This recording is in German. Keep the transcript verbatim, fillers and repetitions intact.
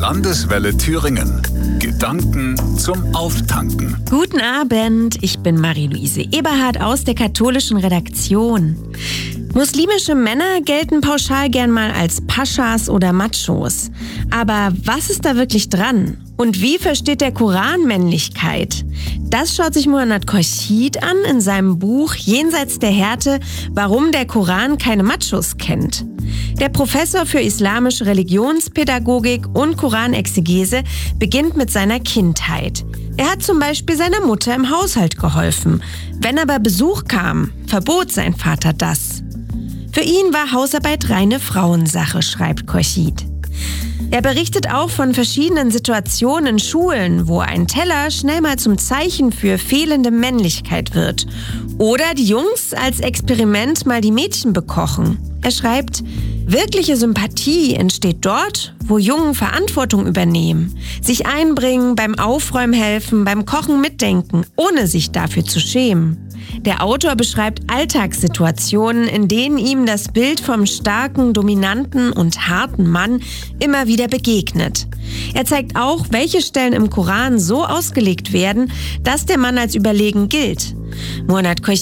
Landeswelle Thüringen. Gedanken zum Auftanken. Guten Abend, ich bin Marie-Louise Eberhardt aus der katholischen Redaktion. Muslimische Männer gelten pauschal gern mal als Paschas oder Machos. Aber was ist da wirklich dran? Und wie versteht der Koran Männlichkeit? Das schaut sich Muhammad Khorshid an in seinem Buch Jenseits der Härte, warum der Koran keine Machos kennt. Der Professor für islamische Religionspädagogik und Koranexegese beginnt mit seiner Kindheit. Er hat zum Beispiel seiner Mutter im Haushalt geholfen. Wenn aber Besuch kam, verbot sein Vater das. Für ihn war Hausarbeit reine Frauensache, schreibt Khorshid. Er berichtet auch von verschiedenen Situationen in Schulen, wo ein Teller schnell mal zum Zeichen für fehlende Männlichkeit wird. Oder die Jungs als Experiment mal die Mädchen bekochen. Er schreibt, wirkliche Sympathie entsteht dort, wo Jungen Verantwortung übernehmen, sich einbringen, beim Aufräumen helfen, beim Kochen mitdenken, ohne sich dafür zu schämen. Der Autor beschreibt Alltagssituationen, in denen ihm das Bild vom starken, dominanten und harten Mann immer wieder begegnet. Er zeigt auch, welche Stellen im Koran so ausgelegt werden, dass der Mann als überlegen gilt. Muhammad